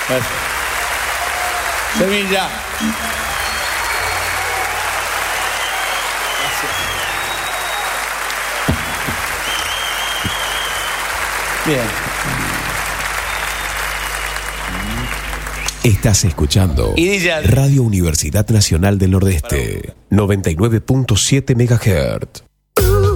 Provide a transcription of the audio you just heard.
Gracias. Semilla. Gracias. Bien. Estás escuchando Y Radio Universidad Nacional del Nordeste, 99.7 MHz.